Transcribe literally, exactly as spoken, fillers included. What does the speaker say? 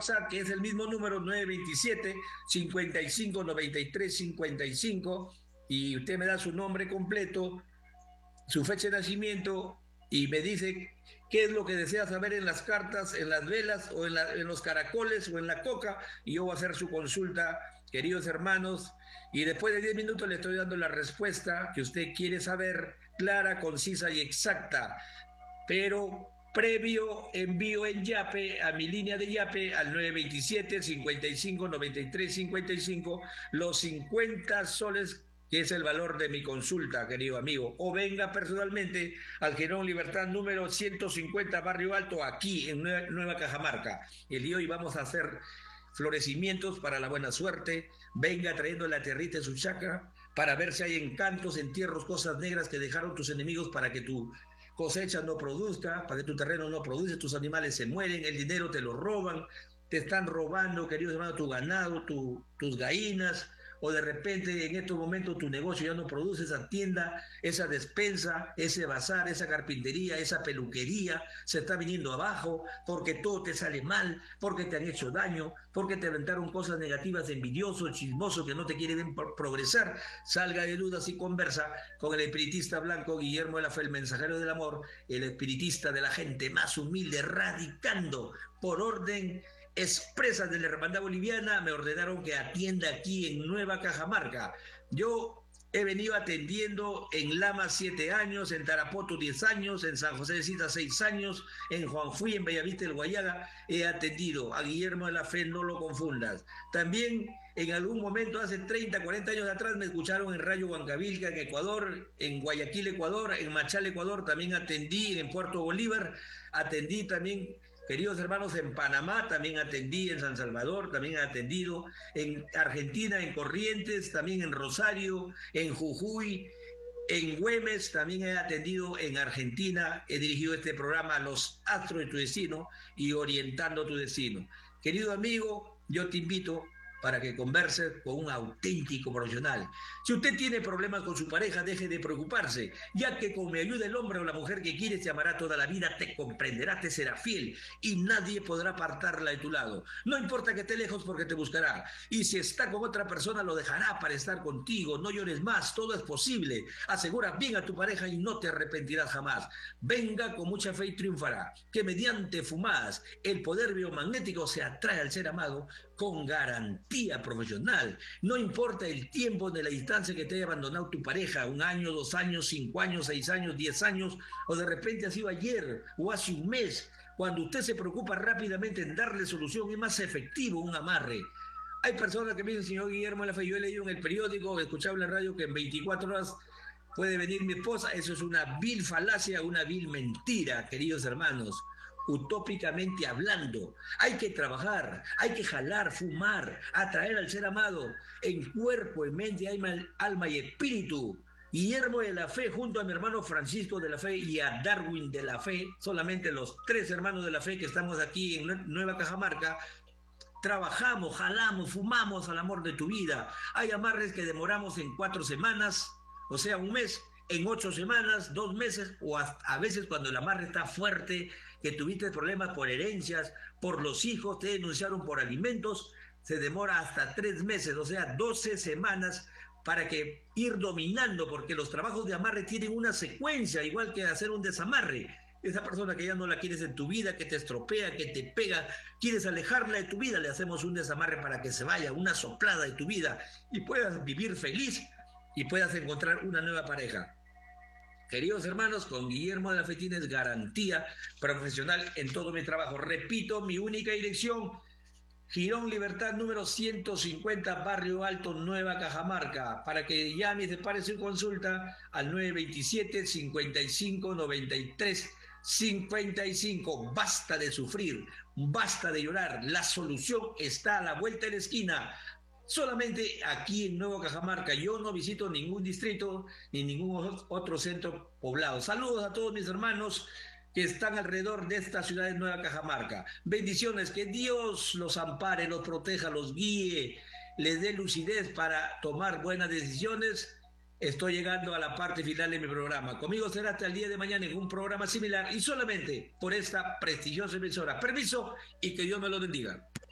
WhatsApp, que es el mismo número, nueve veintisiete, cincuenta y cinco, noventa y tres, cincuenta y cinco, y usted me da su nombre completo, su fecha de nacimiento y me dice qué es lo que desea saber en las cartas, en las velas o en, la, en los caracoles o en la coca, y yo voy a hacer su consulta, queridos hermanos, y después de diez minutos le estoy dando la respuesta que usted quiere saber, clara, concisa y exacta, pero previo envío en Yape a mi línea de Yape al nueve veintisiete, cincuenta y cinco, noventa y tres, cincuenta y cinco, los cincuenta soles que es el valor de mi consulta, querido amigo. O venga personalmente al Girón Libertad número ciento cincuenta, Barrio Alto, aquí en Nueva, Nueva Cajamarca. El día de hoy vamos a hacer florecimientos para la buena suerte. Venga trayendo la tierrita en su chacra para ver si hay encantos, entierros, cosas negras que dejaron tus enemigos para que tu cosecha no produzca, para que tu terreno no produce, tus animales se mueren, el dinero te lo roban, te están robando, queridos hermanos, tu ganado, tu, tus gallinas, o de repente en estos momentos tu negocio ya no produce, esa tienda, esa despensa, ese bazar, esa carpintería, esa peluquería, se está viniendo abajo porque todo te sale mal, porque te han hecho daño, porque te aventaron cosas negativas, envidioso, chismoso, que no te quieren progresar. Salga de dudas y conversa con el espiritista blanco Guillermo de la Fe, el mensajero del amor, el espiritista de la gente más humilde, radicando por orden expresas de la Hermandad Boliviana. Me ordenaron que atienda aquí en Nueva Cajamarca. Yo he venido atendiendo en Lama siete años, en Tarapoto diez años, en San José de Cita seis años, en Juanfuy, en Bellavista del Guayaga, he atendido a Guillermo de la Fe, no lo confundas. También en algún momento, hace treinta, cuarenta años atrás, me escucharon en Rayo Huancavilca, en Ecuador, en Guayaquil, Ecuador, en Machala, Ecuador, también atendí en Puerto Bolívar, atendí también, queridos hermanos, en Panamá, también atendí, en San Salvador, también he atendido, en Argentina, en Corrientes, también en Rosario, en Jujuy, en Güemes, también he atendido en Argentina, he dirigido este programa Los Astros de tu Destino y Orientando tu Destino. Querido amigo, yo te invito para que converse con un auténtico profesional. Si usted tiene problemas con su pareja, deje de preocuparse, ya que con mi ayuda el hombre o la mujer que quieres te amará toda la vida, te comprenderá, te será fiel y nadie podrá apartarla de tu lado. No importa que esté lejos porque te buscará. Y si está con otra persona, lo dejará para estar contigo. No llores más, todo es posible. Asegura bien a tu pareja y no te arrepentirás jamás. Venga con mucha fe y triunfará. Que mediante fumadas el poder biomagnético se atrae al ser amado con garantía profesional. No importa el tiempo de la distancia que te haya abandonado tu pareja, un año, dos años, cinco años, seis años, diez años, o de repente ha sido ayer o hace un mes. Cuando usted se preocupa rápidamente en darle solución, es más efectivo un amarre. Hay personas que me dicen, señor Guillermo de la Fe, yo he leído en el periódico, he escuchado en la radio que en veinticuatro horas puede venir mi esposa. Eso es una vil falacia, una vil mentira, queridos hermanos. Utópicamente hablando, hay que trabajar, hay que jalar, fumar, atraer al ser amado en cuerpo, en mente, alma, alma y espíritu. Guillermo de la Fe junto a mi hermano Francisco de la Fe y a Darwin de la Fe, solamente los tres hermanos de la Fe que estamos aquí en Nueva Cajamarca, trabajamos, jalamos, fumamos al amor de tu vida. Hay amarres que demoramos en cuatro semanas, o sea, un mes, en ocho semanas, dos meses, o a, a veces cuando el amarre está fuerte, que tuviste problemas por herencias, por los hijos, te denunciaron por alimentos, se demora hasta tres meses, o sea, doce semanas para que ir dominando, porque los trabajos de amarre tienen una secuencia, igual que hacer un desamarre. Esa persona que ya no la quieres en tu vida, que te estropea, que te pega, quieres alejarla de tu vida, le hacemos un desamarre para que se vaya, una soplada de tu vida y puedas vivir feliz y puedas encontrar una nueva pareja. Queridos hermanos, con Guillermo de la Fe tienes garantía profesional en todo mi trabajo. Repito, mi única dirección, Girón Libertad número ciento cincuenta, Barrio Alto, Nueva Cajamarca, para que llame y se pare su consulta al nueve veintisiete, cincuenta y cinco, noventa y tres, cincuenta y cinco. Basta de sufrir, basta de llorar, la solución está a la vuelta de la esquina. Solamente aquí en Nueva Cajamarca. Yo no visito ningún distrito ni ningún otro centro poblado. Saludos a todos mis hermanos que están alrededor de esta ciudad de Nueva Cajamarca. Bendiciones, que Dios los ampare, los proteja, los guíe, les dé lucidez para tomar buenas decisiones. Estoy llegando a la parte final de mi programa. Conmigo será hasta el día de mañana en un programa similar y solamente por esta prestigiosa emisora. Permiso y que Dios me lo bendiga.